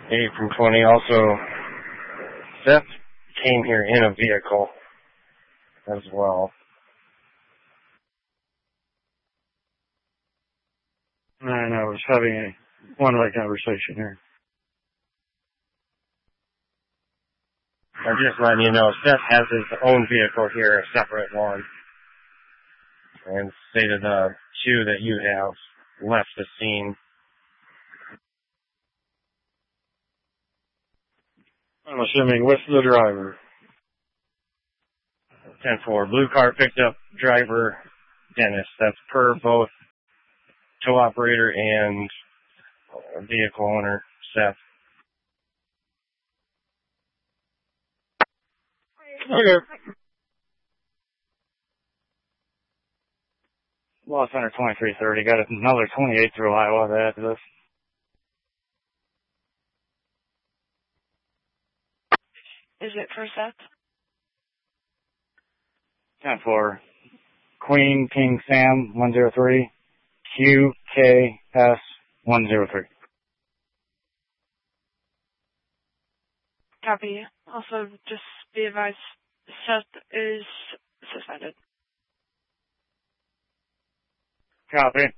8 from 20. Also, Seth came here in a vehicle as well. I know, I was having a one-way conversation here. I'm just letting you know, Seth has his own vehicle here, a separate one. And stated the two that you have left the scene. I'm assuming with the driver. 10-4. Blue car picked up driver Dennis. That's per both tow operator and vehicle owner Seth. Okay. Lost under 2330. Got another 28 through Iowa to add to this. Is it for Seth? 10-4. Queen King Sam 103. QKS 103. Copy. Also, just be advised, Seth is suspended. Copy.